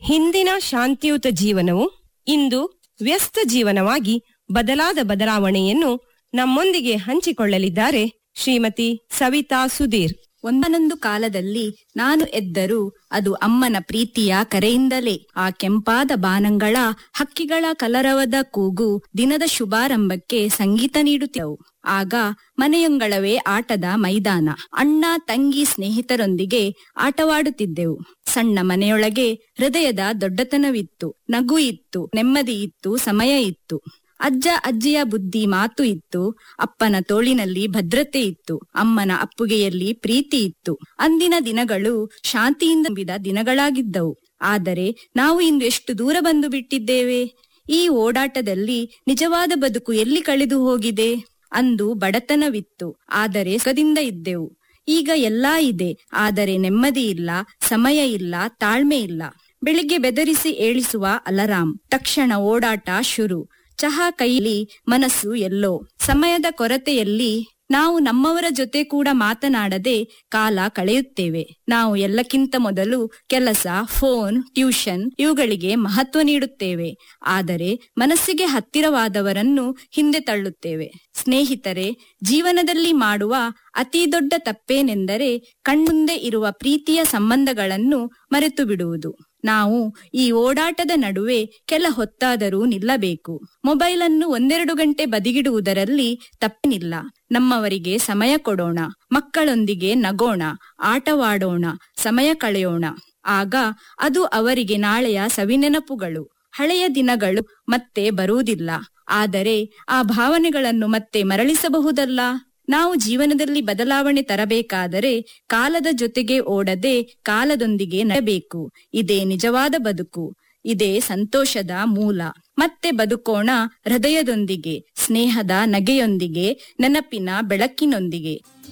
ಹಿಂದಿನ ಶಾಂತಿಯುತ ಜೀವನವು ಇಂದು ವ್ಯಸ್ತ ಜೀವನವಾಗಿ ಬದಲಾದ ಬದಲಾವಣೆಯನ್ನು ನಮ್ಮೊಂದಿಗೆ ಹಂಚಿಕೊಳ್ಳಲಿದ್ದಾರೆ ಶ್ರೀಮತಿ ಸವಿತಾ ಸುಧೀರ್. ಒಂದನೊಂದು ಕಾಲದಲ್ಲಿ ನಾನು ಎದ್ದರೂ ಅದು ಅಮ್ಮನ ಪ್ರೀತಿಯ ಕರೆಯಿಂದಲೇ. ಆ ಕೆಂಪಾದ ಬಾನಂಗಳ ಹಕ್ಕಿಗಳ ಕಲರವದ ಕೂಗು ದಿನದ ಶುಭಾರಂಭಕ್ಕೆ ಸಂಗೀತ ನೀಡುತ್ತಿದ್ದವು. ಆಗ ಮನೆಯಂಗಳವೇ ಆಟದ ಮೈದಾನ. ಅಣ್ಣ ತಂಗಿ ಸ್ನೇಹಿತರೊಂದಿಗೆ ಆಟವಾಡುತ್ತಿದ್ದೆವು. ಸಣ್ಣ ಮನೆಯೊಳಗೆ ಹೃದಯದ ದೊಡ್ಡತನವಿತ್ತು, ನಗು ಇತ್ತು, ನೆಮ್ಮದಿ ಇತ್ತು, ಸಮಯ ಇತ್ತು. ಅಜ್ಜ ಅಜ್ಜಿಯ ಬುದ್ಧಿ ಮಾತು ಇತ್ತು. ಅಪ್ಪನ ತೋಳಿನಲ್ಲಿ ಭದ್ರತೆ ಇತ್ತು. ಅಮ್ಮನ ಅಪ್ಪುಗೆಯಲ್ಲಿ ಪ್ರೀತಿ ಇತ್ತು. ಅಂದಿನ ದಿನಗಳು ಶಾಂತಿಯಿಂದ ತುಂಬಿದ ದಿನಗಳಾಗಿದ್ದವು. ಆದರೆ ನಾವು ಇಂದು ಎಷ್ಟು ದೂರ ಬಂದು ಬಿಟ್ಟಿದ್ದೇವೆ. ಈ ಓಡಾಟದಲ್ಲಿ ನಿಜವಾದ ಬದುಕು ಎಲ್ಲಿ ಕಳೆದು ಹೋಗಿದೆ? ಅಂದು ಬಡತನವಿತ್ತು, ಆದರೆ ಸುಖದಿಂದ ಇದ್ದೆವು. ಈಗ ಎಲ್ಲಾ ಇದೆ, ಆದರೆ ನೆಮ್ಮದಿ ಇಲ್ಲ, ಸಮಯ ಇಲ್ಲ, ತಾಳ್ಮೆ ಇಲ್ಲ. ಬೆಳಿಗ್ಗೆ ಬೆದರಿಸಿ ಏಳಿಸುವ ಅಲಾರಾಂ, ತಕ್ಷಣ ಓಡಾಟ ಶುರು. ಚಹಾ ಕೈಲಿ, ಮನಸ್ಸು ಎಲ್ಲೋ. ಸಮಯದ ಕೊರತೆಯಲ್ಲಿ ನಾವು ನಮ್ಮವರ ಜೊತೆ ಕೂಡ ಮಾತನಾಡದೆ ಕಾಲ ಕಳೆಯುತ್ತೇವೆ. ನಾವು ಎಲ್ಲಕ್ಕಿಂತ ಮೊದಲು ಕೆಲಸ, ಫೋನ್, ಟ್ಯೂಷನ್ ಇವುಗಳಿಗೆ ಮಹತ್ವ ನೀಡುತ್ತೇವೆ. ಆದರೆ ಮನಸ್ಸಿಗೆ ಹತ್ತಿರವಾದವರನ್ನು ಹಿಂದೆ ತಳ್ಳುತ್ತೇವೆ. ಸ್ನೇಹಿತರೆ, ಜೀವನದಲ್ಲಿ ಮಾಡುವ ಅತಿ ದೊಡ್ಡ ತಪ್ಪೇನೆಂದರೆ ಕಣ್ಮುಂದೆ ಇರುವ ಪ್ರೀತಿಯ ಸಂಬಂಧಗಳನ್ನು ಮರೆತು ಬಿಡುವುದು. ನಾವು ಈ ಓಡಾಟದ ನಡುವೆ ಕೆಲ ಹೊತ್ತಾದರೂ ನಿಲ್ಲಬೇಕು. ಮೊಬೈಲ್ ಅನ್ನು 1-2 ಗಂಟೆ ಬದಿಗಿಡುವುದರಲ್ಲಿ ತಪ್ಪೇನಿಲ್ಲ. ನಮ್ಮವರಿಗೆ ಸಮಯ ಕೊಡೋಣ, ಮಕ್ಕಳೊಂದಿಗೆ ನಗೋಣ, ಆಟವಾಡೋಣ, ಸಮಯ ಕಳೆಯೋಣ. ಆಗ ಅದು ಅವರಿಗೆ ನಾಳೆಯ ಸವಿನೆನಪುಗಳು. ಹಳೆಯ ದಿನಗಳು ಮತ್ತೆ ಬರುವುದಿಲ್ಲ, ಆದರೆ ಆ ಭಾವನೆಗಳನ್ನು ಮತ್ತೆ ಮರಳಿಸಬಹುದಲ್ಲ. ನಾವು ಜೀವನದಲ್ಲಿ ಬದಲಾವಣೆ ತರಬೇಕಾದರೆ ಕಾಲದ ಜೊತೆಗೆ ಓಡದೆ ಕಾಲದೊಂದಿಗೆ ನಡೆಯಬೇಕು. ಇದೇ ನಿಜವಾದ ಬದುಕು, ಇದೇ ಸಂತೋಷದ ಮೂಲ. ಮತ್ತೆ ಬದುಕೋಣ ಹೃದಯದೊಂದಿಗೆ, ಸ್ನೇಹದ ನಗೆಯೊಂದಿಗೆ, ನೆನಪಿನ ಬೆಳಕಿನೊಂದಿಗೆ.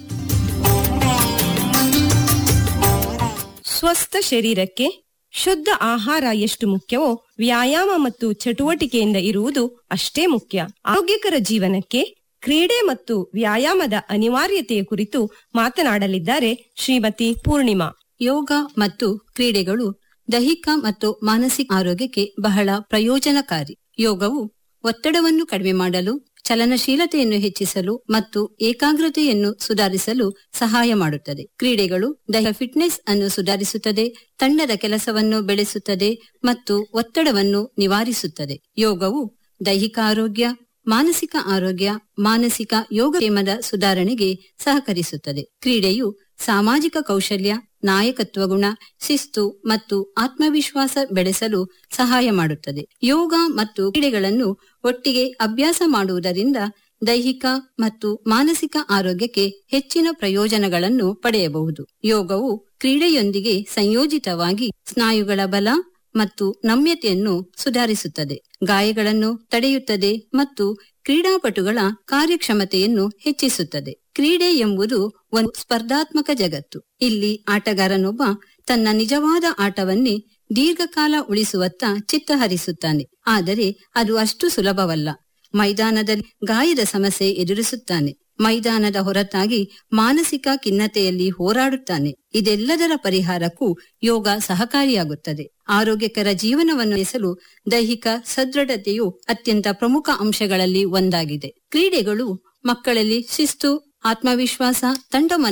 ಸ್ವಸ್ಥ ಶರೀರಕ್ಕೆ ಶುದ್ಧ ಆಹಾರ ಎಷ್ಟು ಮುಖ್ಯವೋ, ವ್ಯಾಯಾಮ ಮತ್ತು ಚಟುವಟಿಕೆಯಿಂದ ಇರುವುದು ಅಷ್ಟೇ ಮುಖ್ಯ. ಆರೋಗ್ಯಕರ ಜೀವನಕ್ಕೆ ಕ್ರೀಡೆ ಮತ್ತು ವ್ಯಾಯಾಮದ ಅನಿವಾರ್ಯತೆಯ ಕುರಿತು ಮಾತನಾಡಲಿದ್ದಾರೆ ಶ್ರೀಮತಿ ಪೂರ್ಣಿಮಾ. ಯೋಗ ಮತ್ತು ಕ್ರೀಡೆಗಳು ದೈಹಿಕ ಮತ್ತು ಮಾನಸಿಕ ಆರೋಗ್ಯಕ್ಕೆ ಬಹಳ ಪ್ರಯೋಜನಕಾರಿ. ಯೋಗವು ಒತ್ತಡವನ್ನು ಕಡಿಮೆ ಮಾಡಲು, ಚಲನಶೀಲತೆಯನ್ನು ಹೆಚ್ಚಿಸಲು ಮತ್ತು ಏಕಾಗ್ರತೆಯನ್ನು ಸುಧಾರಿಸಲು ಸಹಾಯ ಮಾಡುತ್ತದೆ. ಕ್ರೀಡೆಗಳು ದೈಹಿಕ ಫಿಟ್ನೆಸ್ ಅನ್ನು ಸುಧಾರಿಸುತ್ತದೆ, ತಂಡದ ಕೆಲಸವನ್ನು ಬೆಳೆಸುತ್ತದೆ ಮತ್ತು ಒತ್ತಡವನ್ನು ನಿವಾರಿಸುತ್ತದೆ. ಯೋಗವು ದೈಹಿಕ ಆರೋಗ್ಯ, ಮಾನಸಿಕ ಆರೋಗ್ಯ, ಮಾನಸಿಕ ಯೋಗಕ್ಷೇಮದ ಸುಧಾರಣೆಗೆ ಸಹಕರಿಸುತ್ತದೆ. ಕ್ರೀಡೆಯು ಸಾಮಾಜಿಕ ಕೌಶಲ್ಯ, ನಾಯಕತ್ವ ಗುಣ, ಶಿಸ್ತು ಮತ್ತು ಆತ್ಮವಿಶ್ವಾಸ ಬೆಳೆಸಲು ಸಹಾಯ ಮಾಡುತ್ತದೆ. ಯೋಗ ಮತ್ತು ಕ್ರೀಡೆಗಳನ್ನು ಒಟ್ಟಿಗೆ ಅಭ್ಯಾಸ ಮಾಡುವುದರಿಂದ ದೈಹಿಕ ಮತ್ತು ಮಾನಸಿಕ ಆರೋಗ್ಯಕ್ಕೆ ಹೆಚ್ಚಿನ ಪ್ರಯೋಜನಗಳನ್ನು ಪಡೆಯಬಹುದು. ಯೋಗವು ಕ್ರೀಡೆಯೊಂದಿಗೆ ಸಂಯೋಜಿತವಾಗಿ ಸ್ನಾಯುಗಳ ಬಲ ಮತ್ತು ನಮ್ಯತೆಯನ್ನು ಸುಧಾರಿಸುತ್ತದೆ, ಗಾಯಗಳನ್ನು ತಡೆಯುತ್ತದೆ ಮತ್ತು ಕ್ರೀಡಾಪಟುಗಳ ಕಾರ್ಯಕ್ಷಮತೆಯನ್ನು ಹೆಚ್ಚಿಸುತ್ತದೆ. ಕ್ರೀಡೆ ಎಂಬುದು ಒಂದು ಸ್ಪರ್ಧಾತ್ಮಕ ಜಗತ್ತು. ಇಲ್ಲಿ ಆಟಗಾರನೊಬ್ಬ ತನ್ನ ನಿಜವಾದ ಆಟವನ್ನೇ ದೀರ್ಘಕಾಲ ಉಳಿಸುವತ್ತ ಚಿತ್ತ ಹರಿಸುತ್ತಾನೆ. ಆದರೆ ಅದು ಅಷ್ಟು ಸುಲಭವಲ್ಲ. ಮೈದಾನದಲ್ಲಿ ಗಾಯದ ಸಮಸ್ಯೆ ಎದುರಿಸುತ್ತಾನೆ. ಮೈದಾನದ ಹೊರತಾಗಿ ಮಾನಸಿಕ ಖಿನ್ನತೆಯಲ್ಲಿ ಹೋರಾಡುತ್ತಾನೆ. ಇದೆಲ್ಲದರ ಪರಿಹಾರಕ್ಕೂ ಯೋಗ ಸಹಕಾರಿಯಾಗುತ್ತದೆ. ಆರೋಗ್ಯಕರ ಜೀವನವನ್ನು ನಡೆಸಲು ದೈಹಿಕ ಸದೃಢತೆಯು ಅತ್ಯಂತ ಪ್ರಮುಖ ಅಂಶಗಳಲ್ಲಿ ಒಂದಾಗಿದೆ. ಕ್ರೀಡೆಗಳು ಮಕ್ಕಳಲ್ಲಿ ಶಿಸ್ತು, ಆತ್ಮವಿಶ್ವಾಸ, ತಂಡ